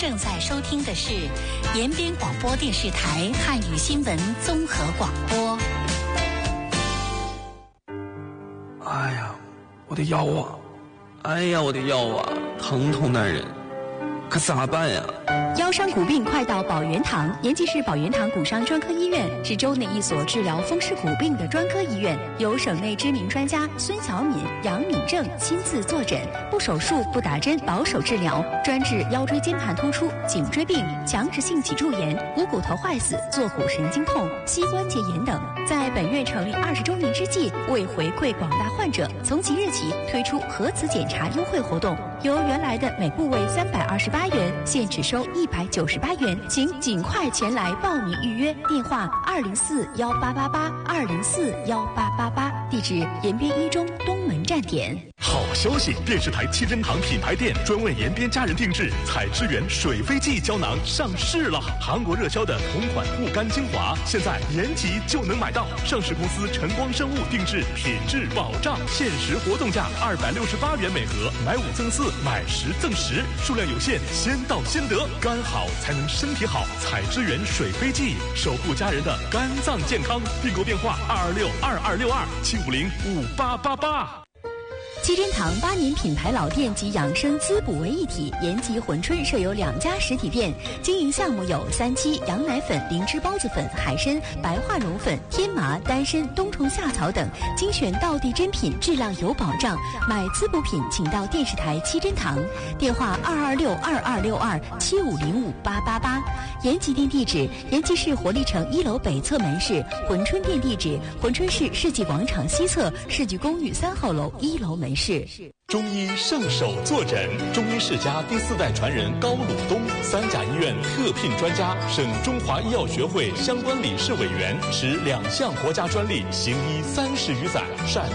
正在收听的是延边广播电视台汉语新闻综合广播。 哎呀，我的腰啊！哎呀，我的腰啊，疼痛难忍，可咋办呀？ 腰伤骨病快到宝源堂。延吉市宝源堂骨伤专科医院是州内一所治疗风湿骨病的专科医院，由省内知名专家孙小敏、杨敏正亲自坐诊，不手术、不打针，保守治疗，专治腰椎间盘突出、颈椎病、强直性脊柱炎、股骨头坏死、坐骨神经痛、膝关节炎等。在本院成立20周年之际，为回馈广大患者，从即日起推出核磁检查优惠活动，由原来的每部位328元，现只收198元，请尽快前来报名预约。电话204-1888，204-1888，地址延边一中东门站点。 好消息！电视台七珍堂品牌店专为延边家人定制采之源水飞蓟胶囊上市了。韩国热销的同款护肝精华，现在延吉就能买到。上市公司晨光生物定制，品质保障，限时活动价268元每盒，买5赠4，买10赠10，数量有限，先到先得。肝好才能身体好，采之源水飞蓟，守护家人的肝脏健康。订购电话226-2262-750-5888。 七珍堂8年品牌老店及养生滋补为一体，延吉珲春设有2家实体店，经营项目有3七、羊奶粉、灵芝孢子粉、海参、白化绒粉、天麻、丹参、冬虫夏草等，精选道地珍品，质量有保障。买滋补品请到电视台七珍堂，电话226-2262-750-5888。延吉店地址：延吉市活力城1楼北侧门市；珲春店地址：珲春市世纪广场西侧世纪公寓3号楼1楼门市。 中医圣手坐诊，中医世家第4代传人高鲁东，3甲医院特聘专家，省中华医药学会相关理事委员，持2项国家专利，行医30余载，善